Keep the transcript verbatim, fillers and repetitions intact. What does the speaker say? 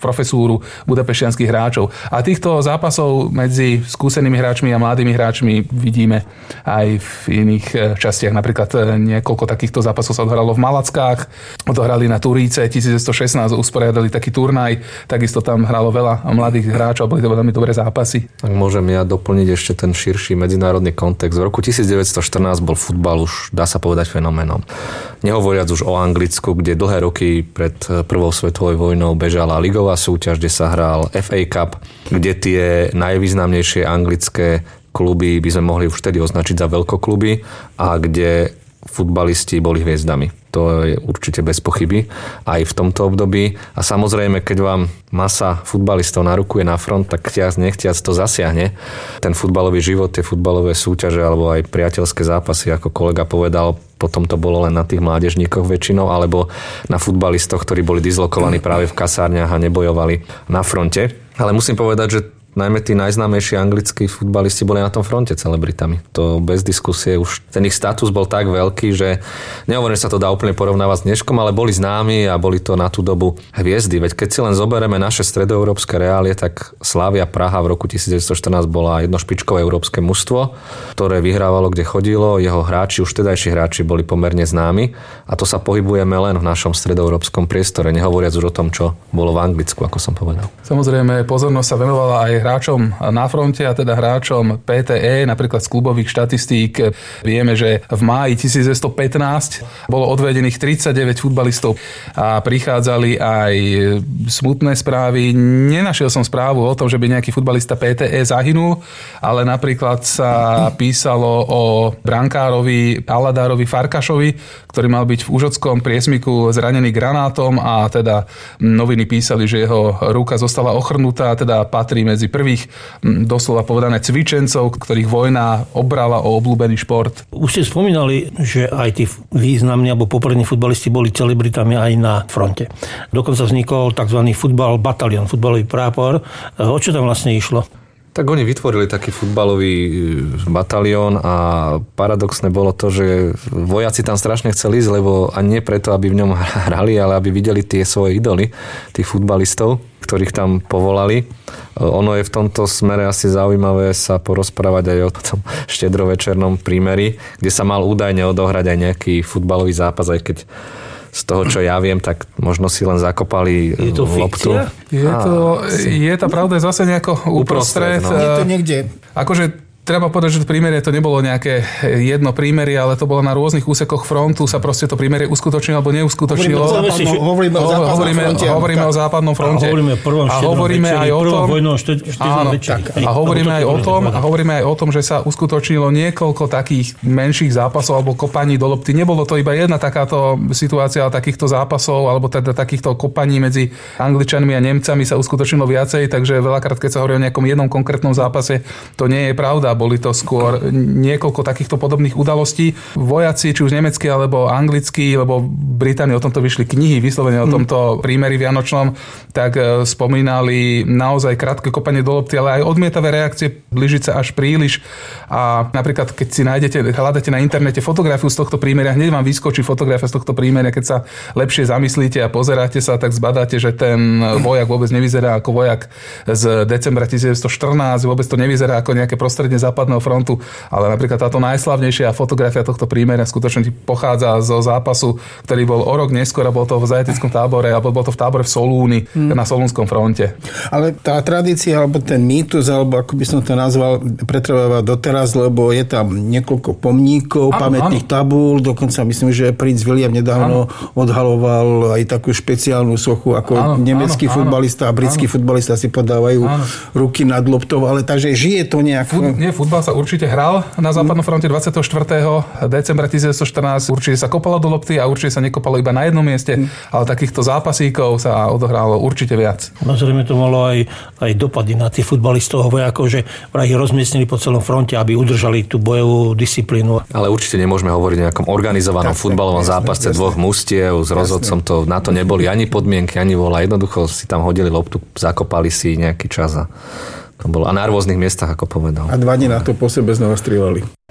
profesúru budapešťanských hráčov. A týchto zápasov medzi skúsenými hráčmi a mladými hráčmi vidíme aj v iných častiach. Napríklad niekoľko takýchto zápasov sa odohralo v Malackách, odohrali na Turíce tisícdeväťstošestnásť, usporiadali taký turnaj, takisto tam hralo veľa mladých hráčov, boli to veľmi dobré zápasy. Tak môžem ja doplniť ešte ten širší medzinárodný kontext. V roku tisícdeväťstoštrnásť bol futbal už, dá sa povedať, fenoménom. Nehovoriac už o Anglicku, kde dlhé roky pred prvou svetovou vojnou bežala ligová súťaž, kde sa hral ef á Cup, kde tie najvýznamnejšie anglické kluby by sme mohli už vtedy označiť za veľkokluby a kde futbalisti boli hviezdami. To je určite bez pochyby aj v tomto období. A samozrejme, keď vám masa futbalistov narukuje na front, tak chtiac nechtiac to zasiahne. Ten futbalový život, tie futbalové súťaže alebo aj priateľské zápasy, ako kolega povedal, potom to bolo len na tých mládežníkoch väčšinou, alebo na futbalistoch, ktorí boli dislokovaní práve v kasárniach a nebojovali na fronte. Ale musím povedať, že najmä tí najznámejší anglickí futbalisti boli na tom fronte celebritami. To bez diskusie už ten ich status bol tak veľký, že nehovorím, že sa to dá úplne porovnávať s dneškom, ale boli známi a boli to na tú dobu hviezdy. Veď keď si len zoberieme naše stredoeurópske reálie, tak Slavia Praha v roku tisícdeväťstoštrnásť bola jedno špičkové európske mužstvo, ktoré vyhrávalo, kde chodilo. Jeho hráči, už vtedajší hráči, boli pomerne známi a to sa pohybujeme len v našom stredoeurópskom priestore, nehovoriac už o tom, čo bolo v Anglicku, ako som povedal. Samozrejme, pozornosť sa venovala aj hráčom na fronte, a teda hráčom pé té é, napríklad z klubových štatistík. Vieme, že v máji tisícdeväťstopätnásť bolo odvedených tridsaťdeväť futbalistov a prichádzali aj smutné správy. Nenašiel som správu o tom, že by nejaký futbalista pé té é zahynul, ale napríklad sa písalo o brankárovi Aladárovi Farkašovi, ktorý mal byť v Užhodskom priesmiku zranený granátom a teda noviny písali, že jeho ruka zostala ochrnutá, teda patrí medzi prvých doslova povedané cvičencov, ktorých vojna obrala o obľúbený šport. Už ste spomínali, že aj tí významní alebo poprední futbalisti boli celebritami aj na fronte. Dokonca vznikol tzv. Futbal batalion, futbalový prápor. O čo tam vlastne išlo? Tak oni vytvorili taký futbalový batalión a paradoxné bolo to, že vojaci tam strašne chceli ísť, lebo a nie preto, aby v ňom hrali, ale aby videli tie svoje idoly, tých futbalistov, ktorých tam povolali. Ono je v tomto smere asi zaujímavé sa porozprávať aj o tom štedrovečernom prímeri, kde sa mal údajne odohrať aj nejaký futbalový zápas, aj keď z toho, čo ja viem, tak možno si len zakopali je to loptu. Je to, je tá pravda zase nejako uprostred. uprostred no. Je to niekde. Akože treba povedať, že to prímerie to nebolo nejaké jedno prímerie, ale to bolo na rôznych úsekoch frontu, sa proste to prímerie uskutočnilo alebo neuskutočnilo. Hovoríme o západnom fronte. Hovoríme o západnom fronte. A hovoríme o prvom štedrom večeri, prvom vojnovom štedrom večeri. A hovoríme aj o tom, a hovoríme aj o tom, že sa uskutočnilo niekoľko takých menších zápasov alebo kopaní do lopty. Nebolo to iba jedna takáto situácia takýchto zápasov alebo teda takýchto kopaní medzi Angličanmi a Nemcami sa uskutočnilo viacej, takže veľakrát, keď sa hovorí o nejakom jednom konkrétnom zápase, to nie je pravda. Boli to skôr niekoľko takýchto podobných udalostí. Vojaci, či už nemeckí alebo anglickí, lebo v Británii o tomto vyšli knihy vyslovene o tomto prímeri vianočnom, tak spomínali naozaj krátke kopanie do lopty, ale aj odmietavé reakcie, blížiť sa až príliš. A napríklad, keď si nájdete, hľadáte na internete fotografiu z tohto prímeria, hneď vám vyskočí fotografia z tohto prímeria, keď sa lepšie zamyslíte a pozeráte sa, tak zbadáte, že ten vojak vôbec nevyzerá ako vojak z decembra tisícdeväťstoštrnásť, vôbec to nevyzerá ako nejaké prostredie západného frontu, ale napríklad táto najslavnejšia fotografia tohto prímeria skutočne pochádza zo zápasu, ktorý bol o rok neskôr a bol to v zajatickom tábore, alebo bol to v tábore v Solúni, hmm. na Solúnskom fronte. Ale tá tradícia, alebo ten mýtus, alebo ako by som to nazval, pretrváva doteraz, lebo je tam niekoľko pomníkov, ano, pamätných ano. tabúl, dokonca myslím, že princ William nedávno ano. odhaloval aj takú špeciálnu sochu, ako ano, nemecký ano, futbalista a britský ano. futbalista si podávajú ano. ruky nad loptou, ale takže žije to nejak. Fut, nie, futbal sa určite hral na západnom fronte dvadsiateho štvrtého decembra tisícdeväťstoštrnásť. Určite sa kopalo do lopty a určite sa nekopalo iba na jednom mieste, ale takýchto zápasíkov sa odohralo určite viac. Samozrejme to malo aj, aj dopady na tých futbalistov, vojakov, že vraj ich rozmiestnili po celom fronte, aby udržali tú bojovú disciplínu. Ale určite nemôžeme hovoriť o nejakom organizovanom tak, futbalovom jasne, zápase jasne. dvoch mustiev s rozhodcom. To, na to neboli ani podmienky, ani vola. Jednoducho si tam hodili loptu, zakopali si nejaký čas a to bolo. A na rôznych miestach, ako povedal. A dva dní na to po sebe znova strieľali.